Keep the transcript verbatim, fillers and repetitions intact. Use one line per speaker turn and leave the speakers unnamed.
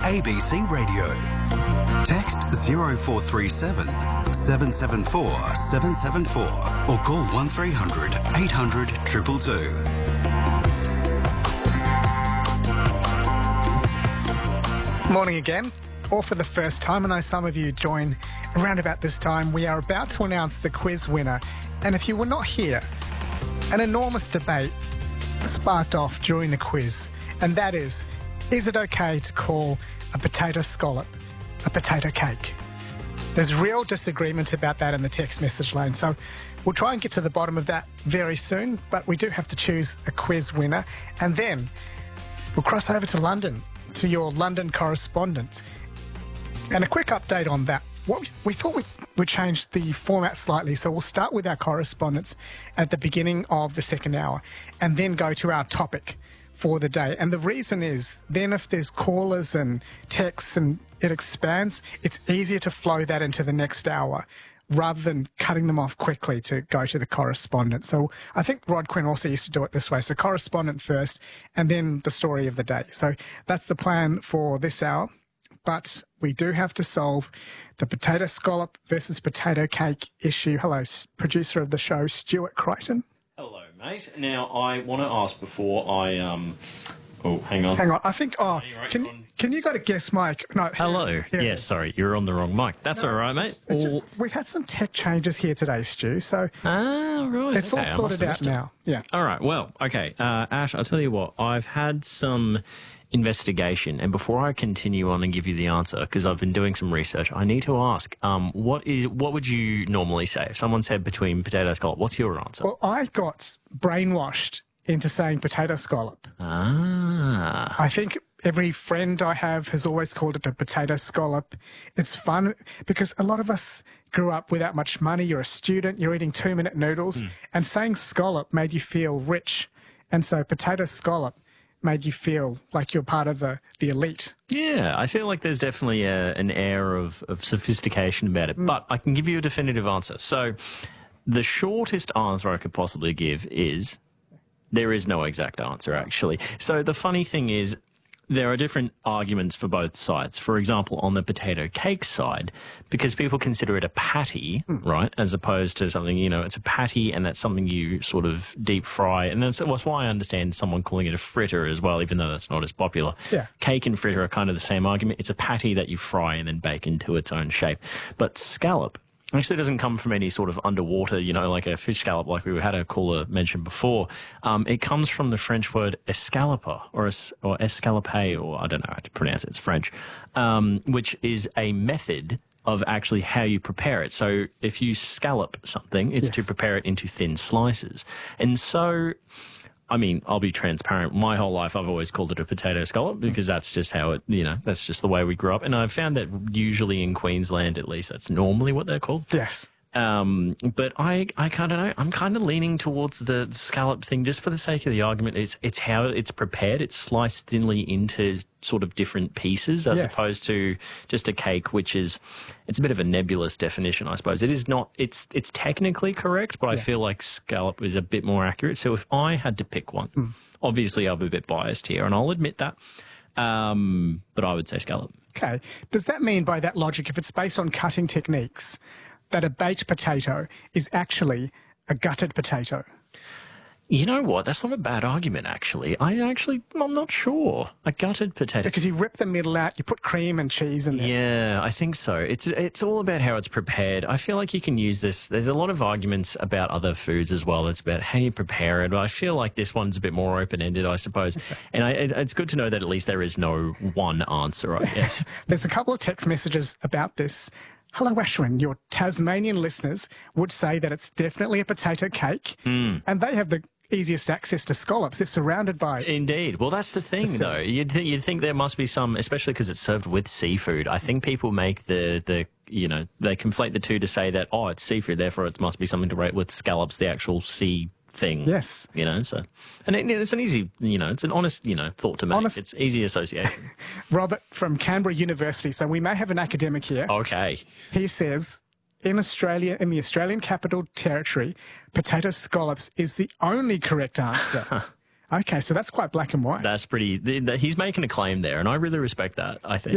A B C Radio. Text zero four three seven, seven seven four, seven seven four or call one three hundred, eight hundred, two two two.
Morning again, or for the first time. I know some of you join around about this time. We are about to announce the quiz winner. And if you were not here, an enormous debate sparked off during the quiz. And that is, is it okay to call a potato scallop a potato cake? There's real disagreement about that in the text message lane. So we'll try and get to the bottom of that very soon. But we do have to choose a quiz winner. And then we'll cross over to London, to your London correspondent. And a quick update on that. What we, we thought we would change the format slightly, so we'll start with our correspondence at the beginning of the second hour and then go to our topic for the day. And the reason is, then if there's callers and texts and it expands, it's easier to flow that into the next hour rather than cutting them off quickly to go to the correspondent. So I think Rod Quinn also used to do it this way. So correspondent first and then the story of the day. So that's the plan for this hour. But we do have to solve the potato scallop versus potato cake issue. Hello, producer of the show, Stuart Crichton.
Hello, mate. Now, I want to ask before I... um. Oh, hang on.
Hang on. I think... Oh,
right
can,
on.
can you go to guest mic? No.
Hello.
Here, here
yes, sorry, you're on the wrong mic. That's
no,
all right, mate.
All...
All...
Just, we've had some tech changes here today, Stu, so...
Ah, right.
It's
okay,
all sorted out now. Yeah.
All right, well, okay. Uh, Ash, I'll tell you what. I've had some investigation, and before I continue on and give you the answer, because I've been doing some research, I need to ask, um, what is what would you normally say if someone said between potato scallop? What's your answer?
Well, I got brainwashed into saying potato scallop.
Ah.
I think every friend I have has always called it a potato scallop. It's fun because a lot of us grew up without much money. You're a student, you're eating two-minute noodles, mm. and saying scallop made you feel rich. And so potato scallop made you feel like you're part of the, the elite.
Yeah, I feel like there's definitely a, an air of, of sophistication about it, mm. but I can give you a definitive answer. So the shortest answer I could possibly give is there is no exact answer, actually. So the funny thing is, there are different arguments for both sides. For example, on the potato cake side, because people consider it a patty, mm. right, as opposed to something, you know, it's a patty and that's something you sort of deep fry. And that's, that's why I understand someone calling it a fritter as well, even though that's not as popular.
Yeah.
Cake and fritter are kind of the same argument. It's a patty that you fry and then bake into its own shape. But scallop actually doesn't come from any sort of underwater, you know, like a fish scallop, like we had a caller mention before. Um, it comes from the French word escaloper or, es or escalope, or I don't know how to pronounce it, it's French, um, which is a method of actually how you prepare it. So if you scallop something, it's
yes.
to prepare it into thin slices. And so, I mean, I'll be transparent. My whole life, I've always called it a potato scallop because that's just how it, you know, that's just the way we grew up. And I've found that usually in Queensland, at least, that's normally what they're called.
Yes.
Um, but I, I kind of know, I'm kind of leaning towards the, the scallop thing just for the sake of the argument. It's, it's how it's prepared. It's sliced thinly into sort of different pieces as
yes.
opposed to just a cake, which is, it's a bit of a nebulous definition, I suppose. It is not, it's, it's technically correct, but yeah. I feel like scallop is a bit more accurate. So if I had to pick one, mm. obviously I'm a bit biased here and I'll admit that. Um, but I would say scallop.
Okay. Does that mean by that logic, if it's based on cutting techniques, that a baked potato is actually a gutted potato?
You know what? That's not a bad argument, actually. I actually, I'm not sure. A gutted potato.
Because you rip the middle out, you put cream and cheese in there.
Yeah, I think so. It's it's all about how it's prepared. I feel like you can use this. There's a lot of arguments about other foods as well. It's about how you prepare it. I feel like this one's a bit more open-ended, I suppose. Okay. And I, it, it's good to know that at least there is no one answer, I guess.
There's a couple of text messages about this. Hello, Ashwin. Your Tasmanian listeners would say that it's definitely a potato cake, mm. and they have the easiest access to scallops. They're surrounded by...
Indeed. Well, that's the thing, the though. You'd, th you'd think there must be some, especially because it's served with seafood. I think people make the, the, you know, they conflate the two to say that, oh, it's seafood, therefore it must be something to rate with scallops, the actual sea thing.
Yes.
You know, so... And it, it's an easy, you know, it's an honest, you know, thought to make.
Honest.
It's easy association.
Robert from Canberra University. So we may have an academic here.
Okay.
He says... In Australia, in the Australian Capital Territory, potato scallops is the only correct answer. Okay, so that's quite black and white.
That's pretty... He's making a claim there, and I really respect that, I think.